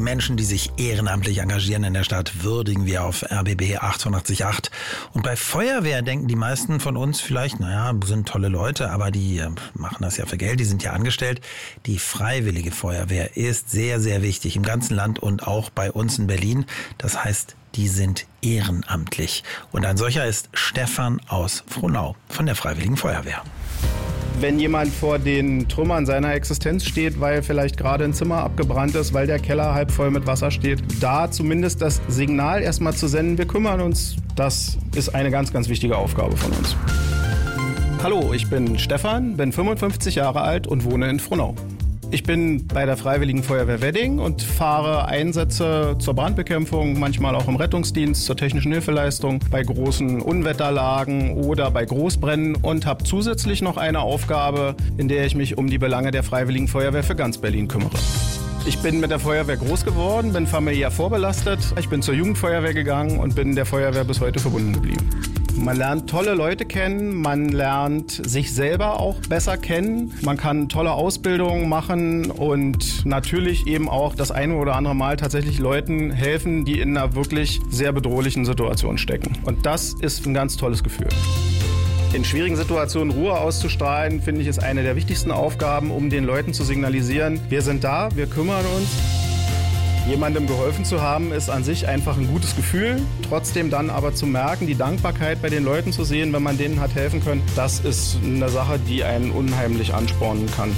Menschen, die sich ehrenamtlich engagieren in der Stadt, würdigen wir auf RBB 888. Und bei Feuerwehr denken die meisten von uns vielleicht, sind tolle Leute, aber die machen das ja für Geld, die sind ja angestellt. Die Freiwillige Feuerwehr ist sehr, sehr wichtig im ganzen Land und auch bei uns in Berlin. Das heißt, die sind ehrenamtlich. Und ein solcher ist Stefan aus Frohnau von der Freiwilligen Feuerwehr. Wenn jemand vor den Trümmern seiner Existenz steht, weil vielleicht gerade ein Zimmer abgebrannt ist, weil der Keller halb voll mit Wasser steht, da zumindest das Signal erstmal zu senden, wir kümmern uns, das ist eine ganz, ganz wichtige Aufgabe von uns. Hallo, ich bin Stefan, bin 55 Jahre alt und wohne in Frohnau. Ich bin bei der Freiwilligen Feuerwehr Wedding und fahre Einsätze zur Brandbekämpfung, manchmal auch im Rettungsdienst, zur technischen Hilfeleistung, bei großen Unwetterlagen oder bei Großbränden und habe zusätzlich noch eine Aufgabe, in der ich mich um die Belange der Freiwilligen Feuerwehr für ganz Berlin kümmere. Ich bin mit der Feuerwehr groß geworden, bin familiär vorbelastet. Ich bin zur Jugendfeuerwehr gegangen und bin der Feuerwehr bis heute verbunden geblieben. Man lernt tolle Leute kennen, man lernt sich selber auch besser kennen, man kann tolle Ausbildungen machen und natürlich eben auch das eine oder andere Mal tatsächlich Leuten helfen, die in einer wirklich sehr bedrohlichen Situation stecken. Und das ist ein ganz tolles Gefühl. In schwierigen Situationen Ruhe auszustrahlen, finde ich, ist eine der wichtigsten Aufgaben, um den Leuten zu signalisieren, wir sind da, wir kümmern uns. Jemandem geholfen zu haben, ist an sich einfach ein gutes Gefühl. Trotzdem dann aber zu merken, die Dankbarkeit bei den Leuten zu sehen, wenn man denen hat helfen können, das ist eine Sache, die einen unheimlich anspornen kann.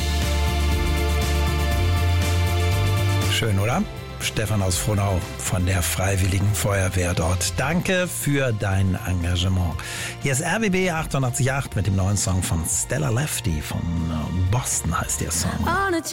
Schön, oder? Stefan aus Frohnau von der Freiwilligen Feuerwehr dort. Danke für dein Engagement. Hier ist RBB 888 mit dem neuen Song von Stella Lefty von Boston heißt der Song.